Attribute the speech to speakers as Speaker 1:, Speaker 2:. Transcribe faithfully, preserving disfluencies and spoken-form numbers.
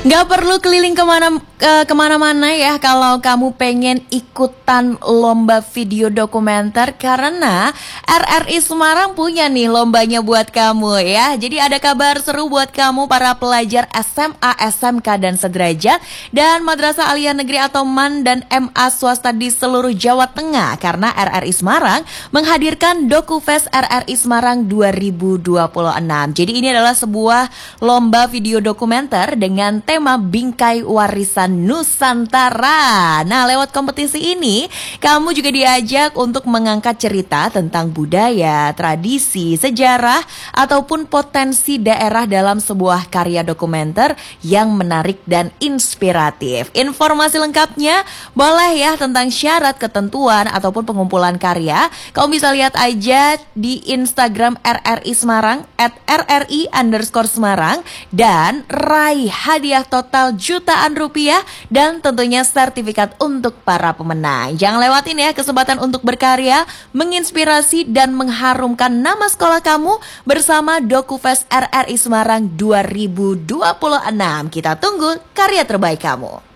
Speaker 1: Nggak perlu keliling kemana ke- kemana-mana ya kalau kamu pengen ikutan lomba video dokumenter, karena R R I Semarang punya nih lombanya buat kamu ya. Jadi ada kabar seru buat kamu para pelajar S M A, S M K dan sederajat dan Madrasah Aliyah Negeri atau M A N dan M A swasta di seluruh Jawa Tengah, karena R R I Semarang menghadirkan DokuFest R R I Semarang dua ribu dua puluh enam. Jadi ini adalah sebuah lomba video dokumenter dengan tema Bingkai Warisan Nusantara. Nah, lewat kompetisi ini, kamu juga diajak untuk mengangkat cerita tentang budaya, tradisi, sejarah, ataupun potensi daerah dalam sebuah karya dokumenter yang menarik dan inspiratif. Informasi lengkapnya boleh ya tentang syarat, ketentuan, ataupun pengumpulan karya. Kamu bisa lihat aja di Instagram R R I Semarang at R R I underscore Semarang dan raih hadiah total jutaan rupiah dan tentunya sertifikat untuk para pemenang. Jangan lewatin ya kesempatan untuk berkarya, menginspirasi dan mengharumkan nama sekolah kamu bersama DokuFest R R I Semarang dua ribu dua puluh enam. Kita tunggu karya terbaik kamu.